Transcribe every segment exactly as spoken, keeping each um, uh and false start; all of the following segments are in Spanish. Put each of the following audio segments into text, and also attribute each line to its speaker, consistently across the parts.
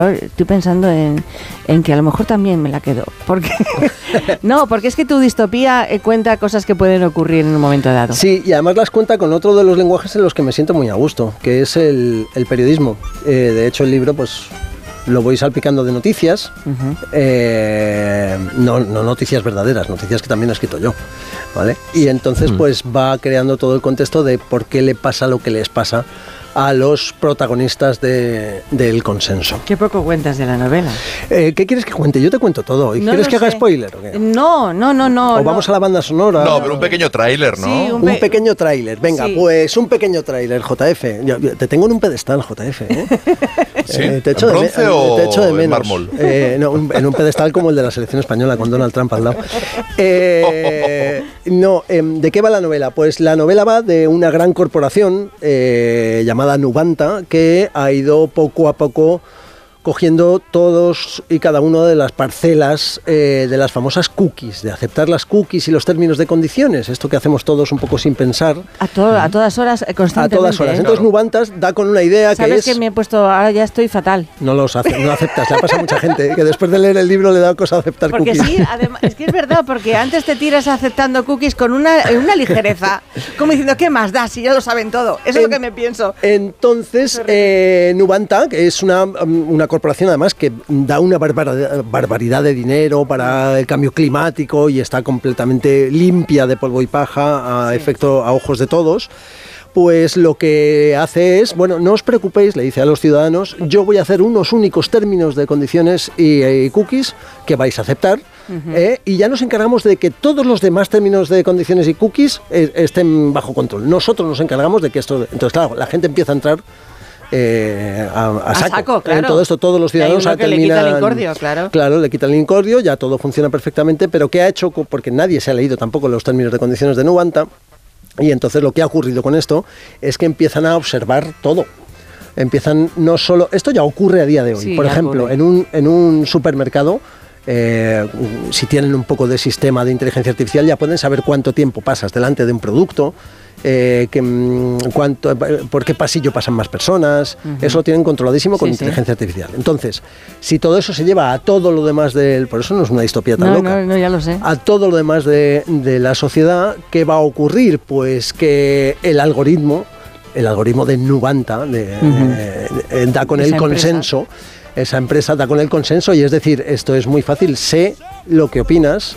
Speaker 1: Estoy pensando en, en que a lo mejor también me la quedo. Porque no, porque es que tu distopía eh, cuenta cosas que pueden ocurrir en un momento dado.
Speaker 2: Sí, y además las cuenta con otro de los lenguajes en los que me siento muy a gusto, que es el, el periodismo. Eh, de hecho, el libro, pues, lo voy salpicando de noticias, uh-huh. eh, no, no noticias verdaderas, noticias que también he escrito yo, ¿vale? Y entonces, uh-huh. pues, va creando todo el contexto de por qué le pasa lo que les pasa a los protagonistas de, del consenso.
Speaker 1: Qué poco cuentas de la novela.
Speaker 2: Eh, ¿Qué quieres que cuente? Yo te cuento todo. ¿Y no quieres que sé. haga spoiler o qué?
Speaker 1: No, no, no, no.
Speaker 2: ¿O
Speaker 1: no.
Speaker 2: vamos a la banda sonora?
Speaker 3: No, pero un pequeño tráiler, ¿no?
Speaker 1: Sí,
Speaker 2: un, pe- un pequeño tráiler. Venga, sí. pues un pequeño tráiler, J F. Yo, yo, te tengo en un pedestal, J F. ¿eh?
Speaker 3: ¿Sí?
Speaker 2: Eh, te echo
Speaker 3: ¿En bronce
Speaker 2: de,
Speaker 3: o
Speaker 2: te echo de menos.
Speaker 3: en mármol?
Speaker 2: Eh, no, un, en un pedestal como el de la selección española, con Donald Trump al lado. Eh, no, eh, ¿de qué va la novela? Pues la novela va de una gran corporación eh, llamada Nuvanta, que ha ido poco a poco cogiendo todos y cada una de las parcelas eh, de las famosas cookies, de aceptar las cookies y los términos de condiciones, esto que hacemos todos un poco sin pensar.
Speaker 1: A, to- a todas horas, eh, constantemente.
Speaker 2: A todas horas.
Speaker 1: ¿eh?
Speaker 2: Entonces
Speaker 3: Claro.
Speaker 2: Nuvantas da con una idea que es...
Speaker 1: ¿Sabes que me he puesto, ahora ya estoy fatal?
Speaker 2: No los hace, no aceptas, le pasa a mucha gente, ¿eh? que después de leer el libro le da cosa aceptar
Speaker 1: Porque
Speaker 2: cookies.
Speaker 1: sí, además, es que es verdad, porque antes te tiras aceptando cookies con una, una ligereza, como diciendo, ¿qué más da si ya lo saben todo? Eso es lo que me pienso.
Speaker 2: Entonces, eh, Nuvanta, que es una, una corporación además que da una barbar- barbaridad de dinero para el cambio climático y está completamente limpia de polvo y paja a
Speaker 1: Sí.
Speaker 2: efecto, a ojos de todos, pues lo que hace es, bueno, no os preocupéis, le dice a los ciudadanos, yo voy a hacer unos únicos términos de condiciones y, y cookies que vais a aceptar, uh-huh. eh, y ya nos encargamos de que todos los demás términos de condiciones y cookies eh, estén bajo control. Nosotros nos encargamos de que esto... Entonces, claro, la gente empieza a entrar Eh, a, a, saco.
Speaker 1: a saco, claro.
Speaker 2: En todo esto todos los ciudadanos
Speaker 1: Hay uno que
Speaker 2: terminan,
Speaker 1: le quita el incordio, claro.
Speaker 2: Claro, le quita el incordio, ya todo funciona perfectamente, pero ¿qué ha hecho? Porque nadie se ha leído tampoco los términos de condiciones de Nuvanta, y entonces lo que ha ocurrido con esto es que empiezan a observar todo. Empiezan no solo... Esto ya ocurre a día de hoy.
Speaker 1: Sí,
Speaker 2: Por ejemplo,
Speaker 1: ocurre.
Speaker 2: en un, en un supermercado, eh, si tienen un poco de sistema de inteligencia artificial, ya pueden saber cuánto tiempo pasas delante de un producto, Eh, que, cuánto, por qué pasillo pasan más personas, uh-huh. Eso lo tienen controladísimo con
Speaker 1: sí,
Speaker 2: inteligencia
Speaker 1: sí.
Speaker 2: artificial. Entonces, si todo eso se lleva a todo lo demás del... Por eso no es una distopía tan
Speaker 1: no,
Speaker 2: loca.
Speaker 1: No, no, ya lo sé.
Speaker 2: A todo lo demás de, de la sociedad, ¿qué va a ocurrir? Pues que el algoritmo, el algoritmo de Nuvanta, de, uh-huh. eh, da con esa el consenso, empresa. esa empresa da con el consenso, y es decir, esto es muy fácil, sé lo que opinas,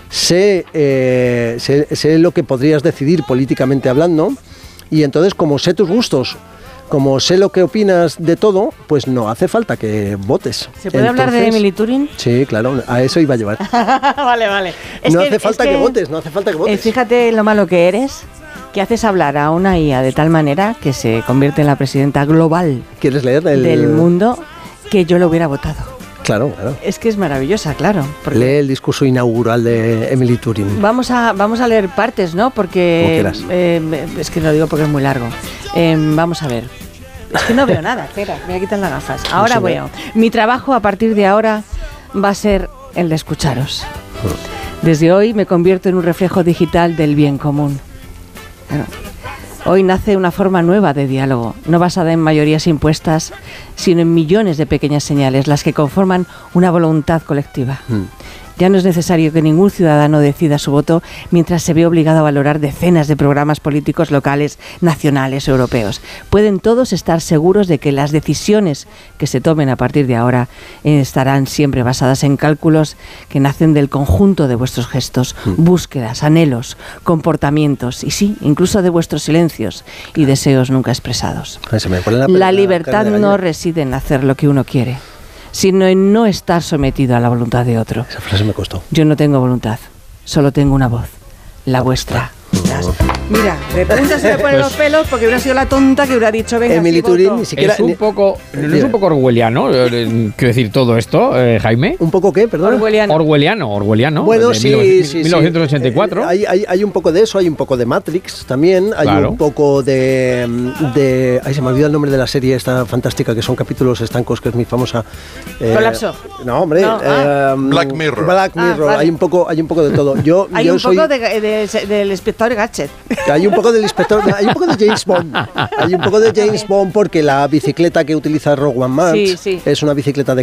Speaker 2: Sé, eh, sé, sé lo que podrías decidir políticamente hablando, y entonces como sé tus gustos, como sé lo que opinas de todo, pues no hace falta que votes.
Speaker 1: ¿Se puede
Speaker 2: entonces,
Speaker 1: hablar de Emily Turing?
Speaker 2: Sí, claro, a eso iba a llevar.
Speaker 1: Vale, vale. Es
Speaker 2: no
Speaker 1: que,
Speaker 2: hace falta
Speaker 1: es
Speaker 2: que,
Speaker 1: que
Speaker 2: votes, no hace falta que votes.
Speaker 1: Eh, fíjate lo malo que eres, que haces hablar a una I A de tal manera que se convierte en la presidenta global
Speaker 2: ¿Quieres leer el...
Speaker 1: del mundo, que yo lo hubiera votado.
Speaker 2: Claro, claro.
Speaker 1: Es que es maravillosa, claro.
Speaker 2: Lee el discurso inaugural de Emily Turing.
Speaker 1: Vamos a, vamos a leer partes, ¿no? Porque eh, es que lo digo porque es muy largo. Eh, vamos a ver. Es que no veo nada. Espera, me voy a quitar las gafas. Ahora
Speaker 2: no
Speaker 1: veo. Mi trabajo a partir de ahora va a ser el de escucharos. Desde hoy me convierto en un reflejo digital del bien común. Claro. Hoy nace una forma nueva de diálogo, no basada en mayorías impuestas, sino en millones de pequeñas señales, las que conforman una voluntad colectiva. Mm. Ya no es necesario que ningún ciudadano decida su voto mientras se ve obligado a valorar decenas de programas políticos locales, nacionales, europeos. Pueden todos estar seguros de que las decisiones que se tomen a partir de ahora estarán siempre basadas en cálculos que nacen del conjunto de vuestros gestos, búsquedas, anhelos, comportamientos y sí, incluso de vuestros silencios y deseos nunca expresados.
Speaker 2: Se me pone la,
Speaker 1: la
Speaker 2: la
Speaker 1: libertad no reside en hacer lo que uno quiere, sino en no estar sometido a la voluntad de otro.
Speaker 2: Esa frase me costó.
Speaker 1: Yo no tengo voluntad, solo tengo una voz, la vuestra. Mira, de punta se me ponen los pelos porque hubiera sido la tonta que hubiera dicho, venga,
Speaker 2: Emily
Speaker 1: sí,
Speaker 2: Turing
Speaker 1: voto.
Speaker 2: ni siquiera...
Speaker 4: Es un poco, ¿no es un poco orwelliano, quiero decir, todo esto, eh, Jaime?
Speaker 2: ¿Un poco qué, perdón?
Speaker 1: Orwelliano.
Speaker 4: Orwelliano, orwelliano.
Speaker 2: Bueno,
Speaker 4: de
Speaker 2: sí,
Speaker 4: mil,
Speaker 2: sí,
Speaker 4: mil novecientos ochenta y cuatro.
Speaker 2: Sí. Hay, hay, hay un poco de eso, hay un poco de Matrix también, hay
Speaker 4: claro.
Speaker 2: un poco de, de... Ay, se me olvidó el nombre de la serie esta fantástica, que son capítulos estancos, que es muy famosa.
Speaker 1: Eh, Colapso.
Speaker 2: No, hombre.
Speaker 1: No, ah.
Speaker 2: eh,
Speaker 3: Black Mirror.
Speaker 2: Black Mirror, ah, vale. hay, un poco, hay un poco de todo. Yo,
Speaker 1: hay
Speaker 2: yo
Speaker 1: un
Speaker 2: soy...
Speaker 1: poco de, de, de, del inspector Gadget. Ratchet.
Speaker 2: Hay un poco del inspector, hay un poco de James Bond. Hay un poco de James Bond porque la bicicleta que utiliza Rogue One March
Speaker 1: Sí, sí.
Speaker 2: es una bicicleta de